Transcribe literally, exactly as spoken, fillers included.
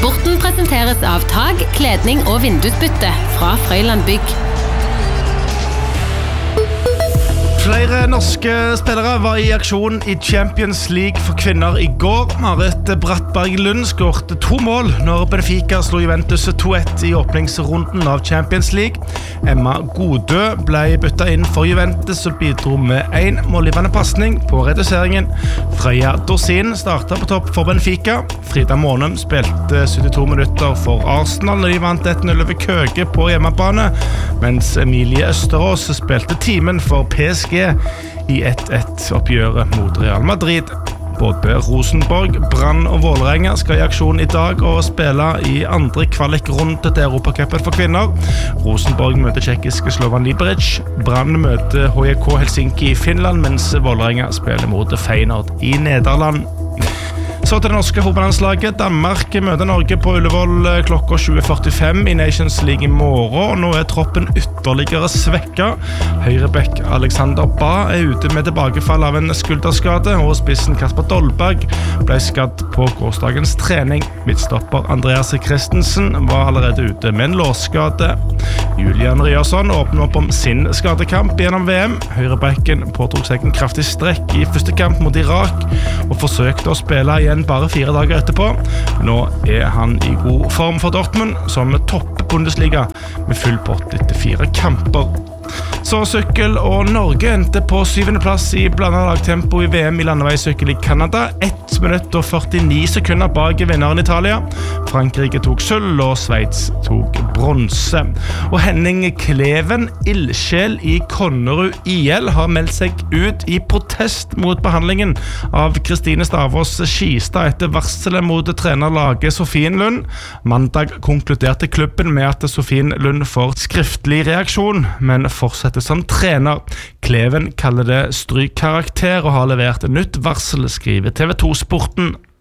Sporten presenteres av tag, kledning og vindusbytte fra Frøyland Bygg. Flere norske spillere var i aksjon i Champions League for kvinner i går. Marit Brattberg Lund skårte to mål når Benfica slo Juventus to ett i åpningsrunden av Champions League. Emma Godø ble byttet inn for Juventus og bidro med en målgivende passning på reduseringen. Freya Dorsin startet på topp for Benfica. Frida Månem spilte syttito minutter for Arsenal når de vant ett null over Køge på hjemmebane, mens Emilie Østerås spilte timen for P S G i ett ett oppgjøret mot Real Madrid. Både Rosenborg, Brann og Vålerenga skal i aksjon i dag og spille i andre kvalikrunde til Europacupen for kvinner. Rosenborg møter tjekkiske Slovan Liberec, Brann møter H J K Helsinki i Finland, mens Vålerenga spiller mot Feyenoord i Nederland. Så til det norske fotballandslaget. Danmark møter Norge på Ullevål klokka tjue førtifem i Nations League i morgen, og nå er troppen ytterligere svekket. Høyrebekk Alexander Ba er ute med tilbakefall av en skulderskade, og spissen Kasper Dolberg ble skadd på gårsdagens trening. Midtstopper Andreas Christensen var allerede ute med en låsskade. Julian Ryerson åpner opp om sin skadekamp gjennom V M. Høyrebekken påtok seg en kraftig strekk i første kamp mot Irak, og forsøkte å spille igjen bare fire dager etterpå. Nå er han i god form for Dortmund, som topper Bundesliga med full pott etter fire kamper. Så sykkel, og Norge endte på syvende plass i blandet lagtempo i V M i landeveissykkel i Kanada. ett minutt og førtini sekunder bak vinneren Italia. Frankrike tok sølv, og Sveits tok bronse. Og Henning Kleven, ildsjel i Konnerud I L, har meldt seg ut i protest mot behandlingen av Kristine Stavås Skistad etter varselet mot trenerlaget Sofien Lund. Mandag konkluderte klubben med at Sofien Lund får skriftlig reaksjon, men fortsetter som trener. Kleven kaller det strykkarakter og har levert et nytt varsel, skriver T V to Sporten.